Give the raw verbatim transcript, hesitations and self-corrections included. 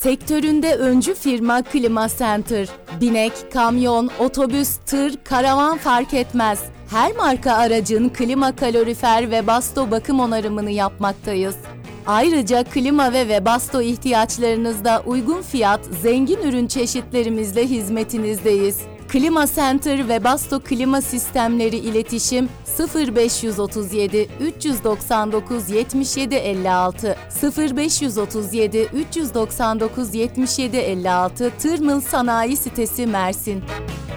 Sektöründe öncü firma Klima Center. Binek, kamyon, otobüs, tır, karavan fark etmez. Her marka aracın klima, kalorifer ve basto bakım onarımını yapmaktayız. Ayrıca klima ve Webasto ihtiyaçlarınızda uygun fiyat, zengin ürün çeşitlerimizle hizmetinizdeyiz. Klima Center ve Webasto Klima Sistemleri iletişim sıfır beş otuz yedi üç doksan dokuz yetmiş yedi elli altı sıfır beş otuz yedi üç doksan dokuz yetmiş yedi elli altı Tırmıl Sanayi Sitesi Mersin.